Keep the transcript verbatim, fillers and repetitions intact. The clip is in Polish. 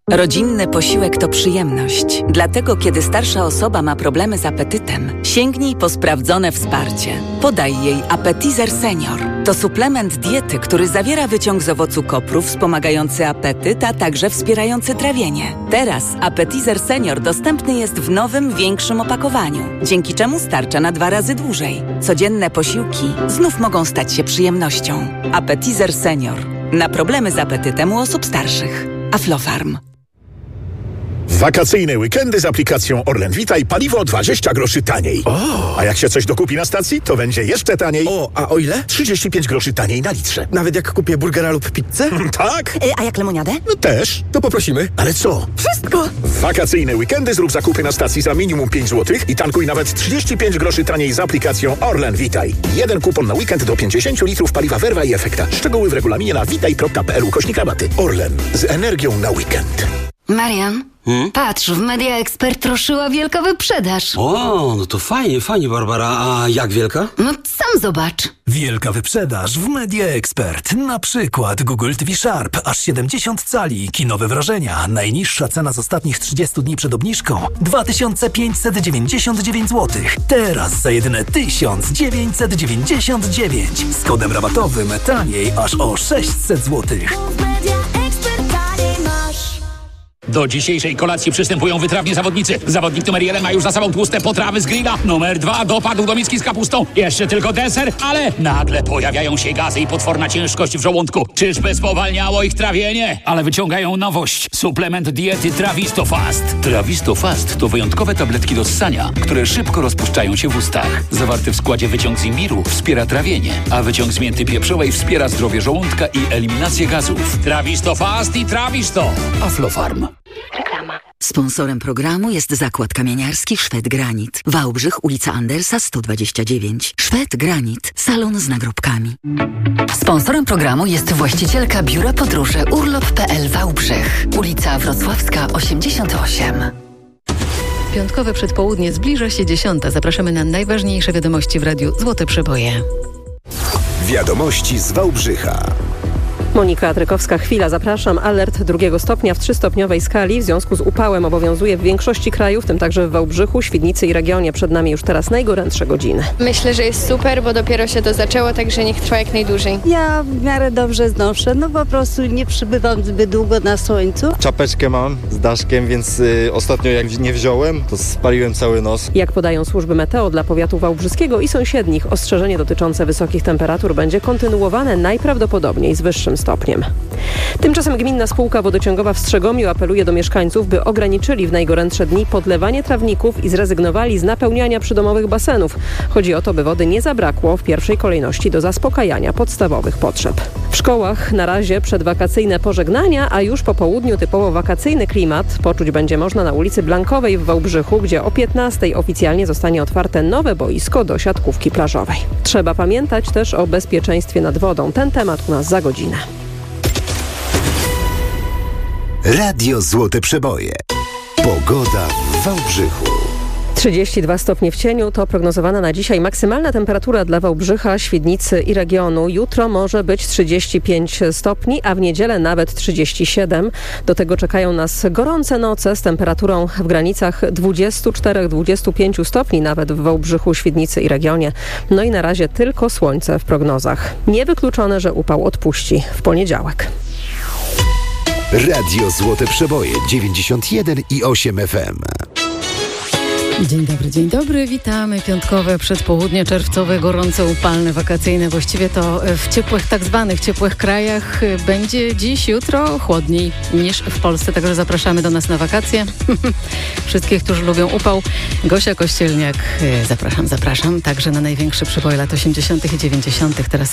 Rodzinny posiłek to przyjemność. Dlatego, kiedy starsza osoba ma problemy z apetytem, sięgnij po sprawdzone wsparcie. Podaj jej Appetizer Senior. To suplement diety, który zawiera wyciąg z owocu kopru wspomagający apetyt, a także wspierający trawienie. Teraz Appetizer Senior dostępny jest w nowym, większym opakowaniu, dzięki czemu starcza na dwa razy dłużej. Codzienne posiłki znów mogą stać się przyjemnością. Appetizer Senior. Na problemy z apetytem u osób starszych. Aflofarm. Wakacyjne weekendy z aplikacją Orlen Vitaj paliwo dwadzieścia groszy taniej. O! A jak się coś dokupi na stacji, to będzie jeszcze taniej. O, a o ile? trzydzieści pięć groszy taniej na litrze. Nawet jak kupię burgera lub pizzę? Tak? Y, a jak lemoniadę? No też. To poprosimy. Ale co? Wszystko! W wakacyjne weekendy zrób zakupy na stacji za minimum pięć złotych i tankuj nawet trzydzieści pięć groszy taniej z aplikacją Orlen Vitaj. Jeden kupon na weekend do pięćdziesiąt litrów paliwa Verva i Efekta. Szczegóły w regulaminie na vitaj kropka p l ukośnik rabaty. Orlen. Z energią na weekend. Marian, hmm? patrz, w Media Expert ruszyła wielka wyprzedaż. O, no to fajnie, fajnie, Barbara. A jak wielka? No sam zobacz. Wielka wyprzedaż w Media Expert. Na przykład Google T V Sharp, aż siedemdziesiąt cali, kinowe wrażenia. Najniższa cena z ostatnich trzydziestu dni przed obniżką dwa tysiące pięćset dziewięćdziesiąt dziewięć złotych. Teraz za jedyne tysiąc dziewięćset dziewięćdziesiąt dziewięć. Z kodem rabatowym taniej aż o sześćset złotych. Do dzisiejszej kolacji przystępują wytrawni zawodnicy. Zawodnik numer jeden ma już za sobą tłuste potrawy z grilla. Numer dwa dopadł do miski z kapustą. Jeszcze tylko deser, ale nagle pojawiają się gazy i potworna ciężkość w żołądku. Czyżby spowalniało ich trawienie? Ale wyciągają nowość. Suplement diety Trawisto Fast. Trawisto Fast to wyjątkowe tabletki do ssania, które szybko rozpuszczają się w ustach. Zawarty w składzie wyciąg z imbiru wspiera trawienie, a wyciąg z mięty pieprzowej wspiera zdrowie żołądka i eliminację gazów. Trawisto Fast i Trawisto. Aflofarm. Reklama. Sponsorem programu jest Zakład Kamieniarski Szwed Granit. Wałbrzych, ulica Andersa sto dwadzieścia dziewięć. Szwed Granit. Salon z nagrobkami. Sponsorem programu jest właścicielka Biura Podróży urlop kropka p l Wałbrzych. Ulica Wrocławska osiemdziesiąt osiem. Piątkowe przedpołudnie zbliża się dziesiąta. Zapraszamy na najważniejsze wiadomości w radiu Złote Przeboje. Wiadomości z Wałbrzycha. Monika Trykowska, chwila, zapraszam. Alert drugiego stopnia w trzystopniowej skali w związku z upałem obowiązuje w większości kraju, w tym także w Wałbrzychu, Świdnicy i regionie. Przed nami już teraz najgorętsze godziny. Myślę, że jest super, bo dopiero się to zaczęło, także niech trwa jak najdłużej. Ja w miarę dobrze znoszę, no po prostu nie przybywam zbyt długo na słońcu. Czapeczkę mam z daszkiem, więc y, ostatnio jak nie wziąłem, to spaliłem cały nos. Jak podają służby meteo dla powiatu wałbrzyskiego i sąsiednich, ostrzeżenie dotyczące wysokich temperatur będzie kontynuowane najprawdopodobniej z wyższym stopniem. Tymczasem gminna spółka wodociągowa w Strzegomiu apeluje do mieszkańców, by ograniczyli w najgorętsze dni podlewanie trawników i zrezygnowali z napełniania przydomowych basenów. Chodzi o to, by wody nie zabrakło w pierwszej kolejności do zaspokajania podstawowych potrzeb. W szkołach na razie przedwakacyjne pożegnania, a już po południu typowo wakacyjny klimat poczuć będzie można na ulicy Blankowej w Wałbrzychu, gdzie o piętnastej oficjalnie zostanie otwarte nowe boisko do siatkówki plażowej. Trzeba pamiętać też o bezpieczeństwie nad wodą. Ten temat u nas za godzinę. Radio Złote Przeboje. Pogoda w Wałbrzychu. trzydzieści dwa stopnie w cieniu to prognozowana na dzisiaj maksymalna temperatura dla Wałbrzycha, Świdnicy i regionu. Jutro może być trzydzieści pięć stopni, a w niedzielę nawet trzydzieści siedem. Do tego czekają nas gorące noce z temperaturą w granicach dwadzieścia cztery do dwudziestu pięciu stopni, nawet w Wałbrzychu, Świdnicy i regionie. No i na razie tylko słońce w prognozach. Niewykluczone, że upał odpuści w poniedziałek. Radio Złote Przeboje dziewięćdziesiąt jeden i osiem F M. Dzień dobry, dzień dobry, witamy. Piątkowe przedpołudnie czerwcowe, gorąco upalne, wakacyjne. Właściwie to w ciepłych, tak zwanych ciepłych krajach będzie dziś, jutro chłodniej niż w Polsce. Także zapraszamy do nas na wakacje. Wszystkich, którzy lubią upał. Gosia Kościelniak, zapraszam, zapraszam. Także na największy przeboj lat osiemdziesiątych i dziewięćdziesiątych. Teraz